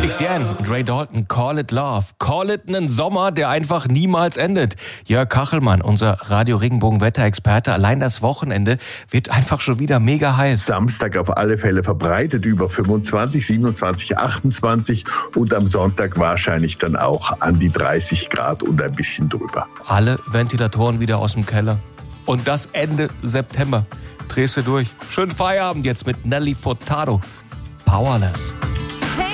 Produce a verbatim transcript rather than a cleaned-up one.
X Yan und Ray Dalton, Call It Love. Call it einen Sommer, der einfach niemals endet. Jörg Kachelmann, unser Radio-Regenbogen-Wetterexperte, allein das Wochenende wird einfach schon wieder mega heiß. Samstag auf alle Fälle verbreitet über fünfundzwanzig, siebenundzwanzig, achtundzwanzig und am Sonntag wahrscheinlich dann auch an die dreißig Grad und ein bisschen drüber. Alle Ventilatoren wieder aus dem Keller. Und das Ende September. Drehst du durch. Schönen Feierabend jetzt mit Nelly Furtado. Powerless.